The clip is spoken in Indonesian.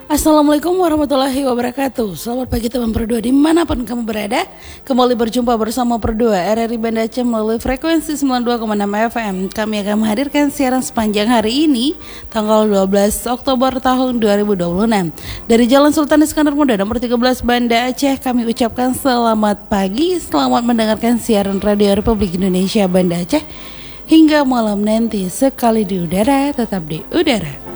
Assalamualaikum warahmatullahi wabarakatuh. Selamat pagi teman Perdua dimanapun kamu berada. Kembali berjumpa bersama Perdua RRI Banda Aceh melalui frekuensi 92,6 FM. Kami akan menghadirkan siaran sepanjang hari ini tanggal 12 Oktober tahun 2026 dari Jalan Sultan Iskandar Muda nomor 13 Banda Aceh. Kami ucapkan selamat pagi, selamat mendengarkan siaran Radio Republik Indonesia Banda Aceh. Hingga malam nanti sekali di udara tetap di udara.